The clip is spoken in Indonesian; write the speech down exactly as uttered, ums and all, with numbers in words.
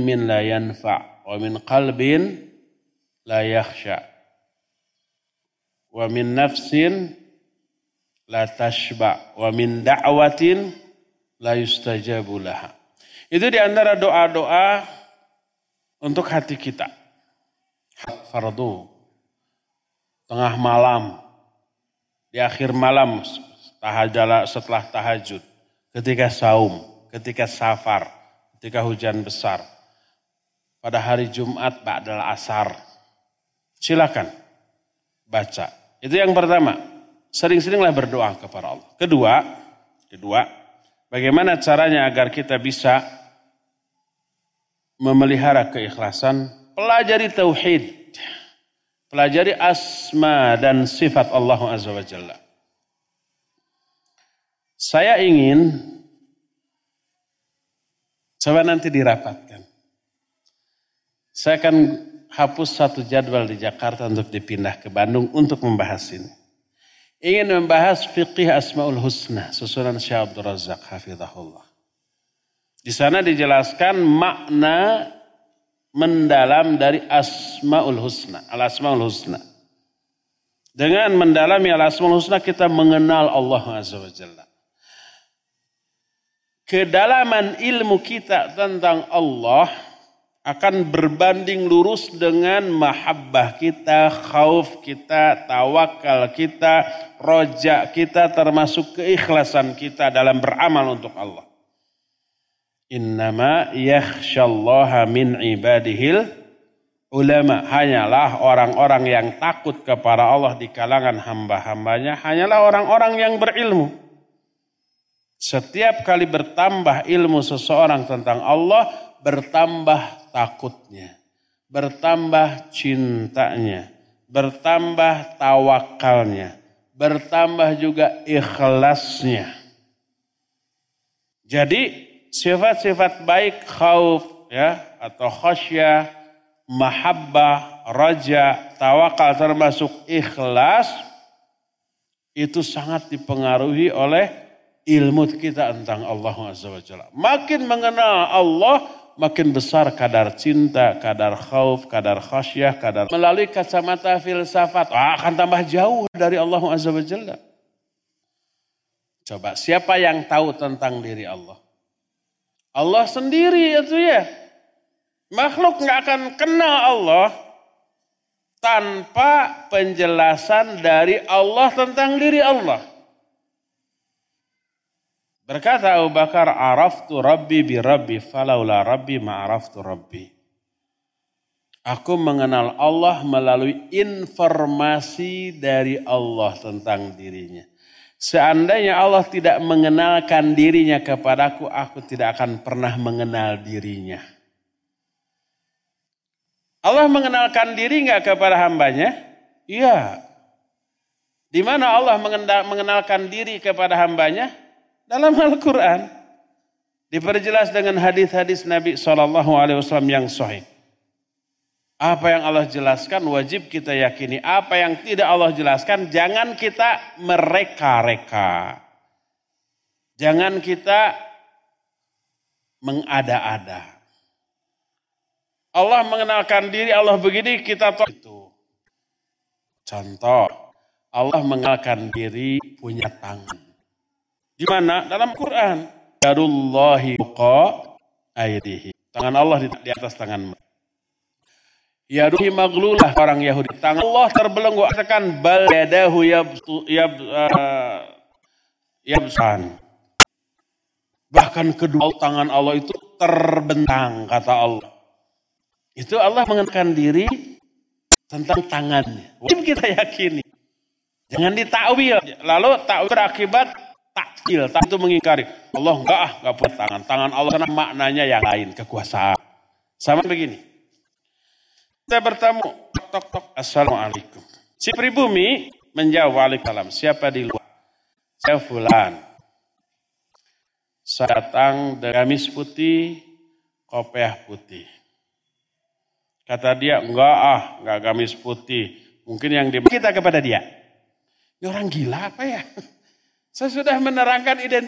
ilmin la yanfa' wa min qalbin la yakhsha wa min nafsin la tashba wa min da'watin la yustajabu laha. Itu di antara doa-doa untuk hati kita. Fardu, tengah malam, di akhir malam, setelah tahajud, ketika saum, ketika safar, ketika hujan besar, pada hari Jumat ba'dal asar. Silakan baca. Itu yang pertama. Sering-seringlah berdoa kepada Allah. Kedua, kedua, bagaimana caranya agar kita bisa memelihara keikhlasan? Pelajari tauhid. Pelajari asma dan sifat Allah Azza wa Jalla. Saya ingin, coba nanti dirapatkan. Saya akan hapus satu jadwal di Jakarta untuk dipindah ke Bandung untuk membahas ini. Ingin membahas fiqih Asmaul Husna, susunan Syekh Abdul Razak hafizahullah. Di sana dijelaskan makna mendalam dari Asmaul Husna, Al-Asmaul Husna. Dengan mendalami Al-Asmaul Husna kita mengenal Allah Azza wa Jalla. Kedalaman ilmu kita tentang Allah akan berbanding lurus dengan mahabbah kita, khauf kita, tawakal kita, roja kita, termasuk keikhlasan kita dalam beramal untuk Allah. Innama yakhshallaha min ibadihil ulama. Hanyalah orang-orang yang takut kepada Allah di kalangan hamba-hambanya, hanyalah orang-orang yang berilmu. Setiap kali bertambah ilmu seseorang tentang Allah, bertambah takutnya, bertambah cintanya, bertambah tawakalnya, bertambah juga ikhlasnya. Jadi sifat-sifat baik khauf ya atau khasyah, mahabbah, raja, tawakal termasuk ikhlas itu sangat dipengaruhi oleh ilmu kita tentang Allah Azza wa Jalla. Makin mengenal Allah, makin besar kadar cinta, kadar khauf, kadar khasyah, kadar melalui kacamata filsafat akan tambah jauh dari Allah Azza wa Jalla. Coba siapa yang tahu tentang diri Allah? Allah sendiri itu ya. Makhluk nggak akan kenal Allah tanpa penjelasan dari Allah tentang diri Allah. Berkata Abu Bakar, araftu rabbi bi rabbi falaula rabbi ma'araftu rabbi. Aku mengenal Allah melalui informasi dari Allah tentang dirinya. Seandainya Allah tidak mengenalkan dirinya kepadaku, aku tidak akan pernah mengenal dirinya. Allah mengenalkan diri enggak kepada hambanya? Iya. Di mana Allah mengenalkan diri kepada hambanya? Dalam Al-Quran. Diperjelas dengan hadis-hadis Nabi shallallahu alaihi wasallam yang sahih. Apa yang Allah jelaskan wajib kita yakini. Apa yang tidak Allah jelaskan jangan kita mereka-reka. Jangan kita mengada-ada. Allah mengenalkan diri, Allah begini, kita tahu itu. Contoh, Allah mengenalkan diri punya tangan. Di mana? Dalam Quran. Yadullahi yuqa aydihi. Tangan Allah di atas tangan. Yaduhi maglulah, orang Yahudi. Tangan Allah terbelenggu. Katakan bal yadahu yabsu, yab, uh, yabsan. Bahkan kedua tangan Allah itu terbentang, kata Allah. Itu Allah mengenalkan diri tentang tangannya. Wajib kita yakini. Jangan ditakwil. Lalu takwil berakibat taktil, tak itu mengingkari. Allah enggak ah, enggak punya tangan. Tangan Allah karena maknanya yang lain, kekuasaan. Sama begini. Kita bertemu, tok tok, assalamualaikum. Si pribumi menjawab waalaikumsalam. Siapa di luar? Saya fulan. Saya datang dengan gamis putih, kopiah putih. Kata dia, enggak ah, enggak gamis putih. Mungkin yang di kita kepada dia. Ini orang gila apa ya? Saya sudah menerangkan identitas.